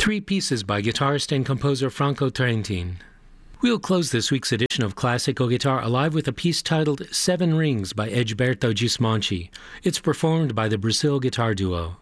Three pieces by guitarist and composer Franco Trentin. We'll close this week's edition of Classical Guitar Alive with a piece titled Seven Rings by Egberto Gismonti. It's performed by the Brazil Guitar Duo.